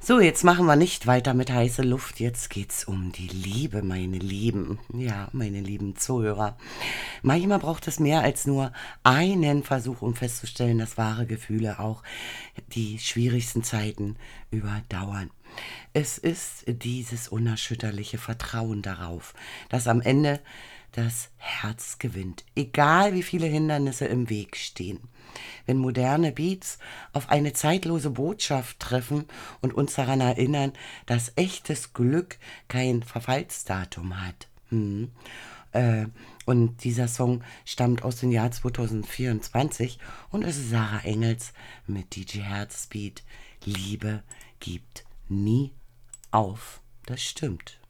So, jetzt machen wir nicht weiter mit heißer Luft. Jetzt geht's um die Liebe, meine Lieben. Ja, meine lieben Zuhörer. Manchmal braucht es mehr als nur einen Versuch, um festzustellen, dass wahre Gefühle auch die schwierigsten Zeiten überdauern. Es ist dieses unerschütterliche Vertrauen darauf, dass am Ende das Herz gewinnt, egal wie viele Hindernisse im Weg stehen. Wenn moderne Beats auf eine zeitlose Botschaft treffen und uns daran erinnern, dass echtes Glück kein Verfallsdatum hat. Äh, und dieser Song stammt aus dem Jahr 2024 und es ist Sarah Engels mit DJ Herzbeat. Liebe gibt nie auf. Das stimmt.